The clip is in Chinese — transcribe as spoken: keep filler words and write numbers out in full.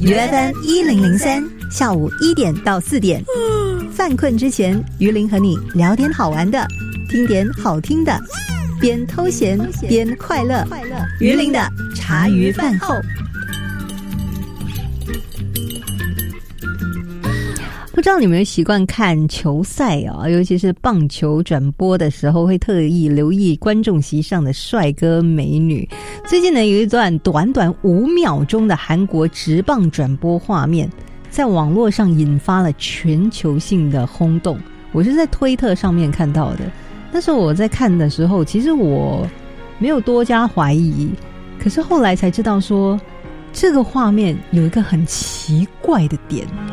U F M 一零零三，下午一点到四点，犯困之前，于林和你聊点好玩的，听点好听的，边偷闲边快乐。于林的茶余饭后。不知道你有没有习惯看球赛啊？尤其是棒球转播的时候，会特意留意观众席上的帅哥美女。最近呢，有一段短短五秒钟的韩国职棒转播画面，在网络上引发了全球性的轰动。我是在推特上面看到的，那时候我在看的时候，其实我没有多加怀疑，可是后来才知道说，这个画面有一个很奇怪的点。